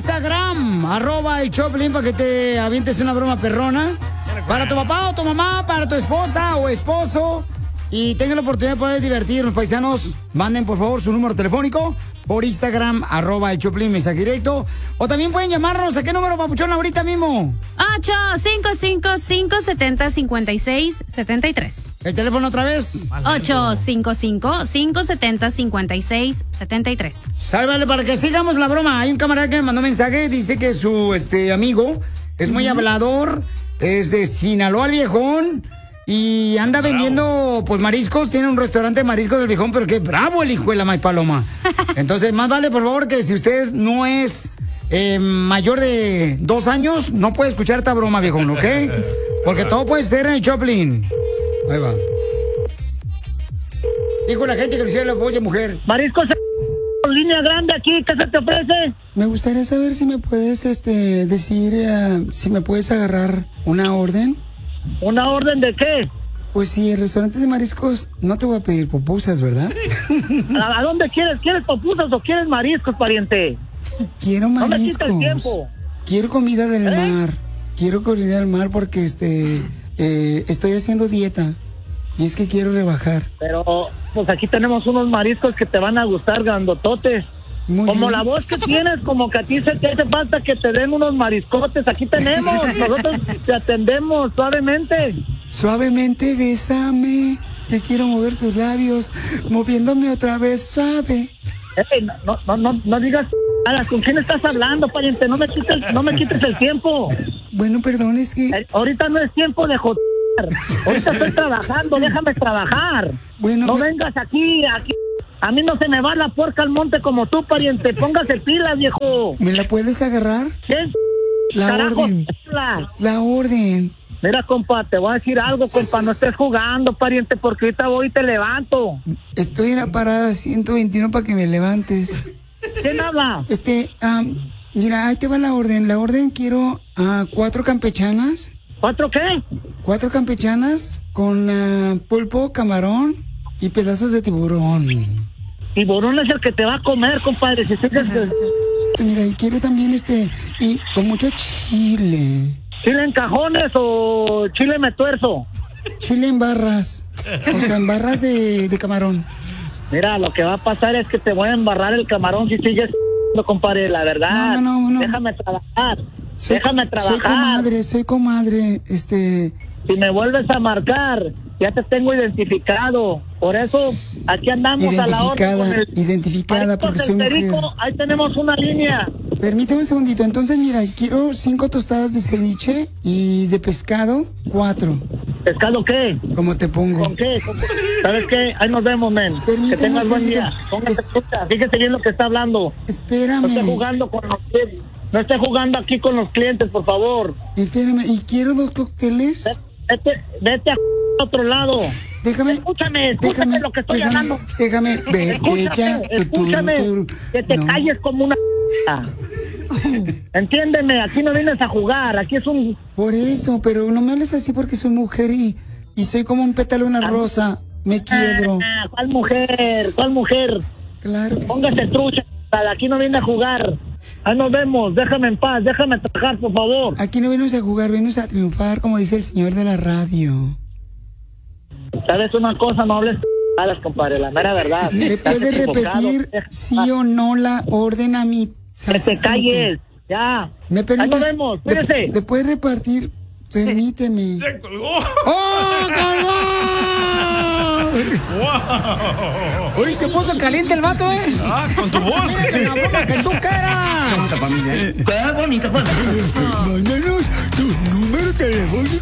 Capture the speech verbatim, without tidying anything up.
Instagram, arroba el Choplin, para que te avientes una broma perrona. Para tu papá o tu mamá, para tu esposa o esposo. Y tengan la oportunidad de poder divertirnos, paisanos. Manden, por favor, su número telefónico por Instagram, arroba el Choplin, mensaje directo. O también pueden llamarnos. ¿A qué número, papuchón, ahorita mismo? ocho cinco cinco, cinco siete cero, cinco seis siete tres. ¿El teléfono otra vez? ocho cinco cinco, cinco siete cero, cinco seis siete tres. Sálvale para que sigamos la broma. Hay un camarada que me mandó un mensaje. Dice que su este amigo es muy uh-huh. hablador. Es de Sinaloa, el viejón. Y anda bravo. vendiendo, pues, mariscos. Tiene un restaurante de mariscos del viejón, pero qué bravo el hijo de la maíz paloma. Entonces, más vale, por favor, que si usted no es eh, mayor de dos años, no puede escuchar esta broma, viejón, ¿ok? Porque todo puede ser en el Choplin. Ahí va. Dijo la gente que lo hiciera la voz de mujer. Mariscos, línea grande aquí, ¿qué se te ofrece? Me gustaría saber si me puedes, este, decir, uh, si me puedes agarrar una orden. ¿Una orden de qué? Pues si el restaurante de mariscos, no te voy a pedir pupusas, ¿verdad? ¿A, ¿A dónde quieres? ¿Quieres pupusas o quieres mariscos, pariente? Quiero mariscos. No me quites el tiempo. Quiero comida del ¿Eh? mar. Quiero comida del mar porque este eh, estoy haciendo dieta. Y es que quiero rebajar. Pero, pues aquí tenemos unos mariscos que te van a gustar, grandototes. Muy como bien. La voz que tienes, como que a ti se te hace falta que te den unos mariscotes. Aquí tenemos, nosotros te atendemos suavemente. Suavemente, bésame, que quiero mover tus labios, moviéndome otra vez suave. Hey, no, no, no, no digas nada. ¿Con quién estás hablando, pariente? No me quites, no me quites el tiempo. Bueno, perdón, es que... Eh, ahorita no es tiempo de joder. Ahorita estoy trabajando, déjame trabajar. Bueno, no me... vengas aquí, aquí. A mí no se me va la puerca al monte como tú, pariente. Póngase pilas, viejo. ¿Me la puedes agarrar? ¿Qué? La Carajo, orden. La... la orden. Mira, compa, te voy a decir algo, compa. No estés jugando, pariente, porque ahorita voy y te levanto. Estoy en la parada ciento veintiuno para que me levantes. ¿Quién habla? Este, um, mira, ahí te va la orden. La orden quiero uh, cuatro campechanas. ¿Cuatro qué? Cuatro campechanas con uh, pulpo, camarón y pedazos de tiburón. Tiburón es el que te va a comer, compadre. Si sigues... Mira, y quiero también este, y con mucho chile. ¿Chile en cajones o chile me tuerzo? Chile en barras. O sea, en barras de, de camarón. Mira, lo que va a pasar es que te voy a embarrar el camarón si sigues, compadre, la verdad. No, no, no. Déjame trabajar. Soy, Déjame trabajar. Soy comadre, soy comadre, este... Si me vuelves a marcar, ya te tengo identificado. Por eso, aquí andamos a la orden. Con el... Identificada, porque soy mujer. Ahí tenemos una línea. Permíteme un segundito. Entonces, mira, quiero cinco tostadas de ceviche y de pescado, cuatro. ¿Pescado qué? ¿Cómo te pongo? ¿Con qué? ¿Con qué? ¿Sabes qué? Ahí nos vemos, men. Permíteme que tengas buen día. Póngase es... puta. Fíjese bien lo que está hablando. Espérame. No esté jugando con los clientes. No esté jugando aquí con los clientes, por favor. Espérame. ¿Y quiero dos cócteles? Vete, vete a otro lado. Déjame. Escúchame, escúchame déjame, lo que estoy déjame, hablando. Déjame, vete escúchame, ya. Escúchame, que, tú, tú, que te no. calles como una... Entiéndeme, aquí no vienes a jugar, aquí es un... Por eso, pero no me hables así porque soy mujer y, y soy como un pétalo de una ah, rosa. Me quiebro. Ah, ¿cuál mujer? ¿Cuál mujer? Claro que Póngase sí. trucha, aquí no viene a jugar. Ahí nos vemos, déjame en paz, déjame trabajar, por favor. Aquí no venimos a jugar, venimos a triunfar, como dice el señor de la radio. ¿Sabes una cosa? No hables malas, compadre, la mera verdad. ¿Me puedes repetir sí o no la orden a mi Que te calles, ya. ¿Me permites? Ahí nos vemos, cuídese. ¿Le puedes repartir? Permíteme. ¡Se colgó! ¡Oh, colgó! ¡Wow! Uy, se puso caliente el vato, ¿eh? Ah, con tu voz. Mira, la broma que tú quieras. Qué bonita familia. Qué bonita familia. Mándanos tu número telefónico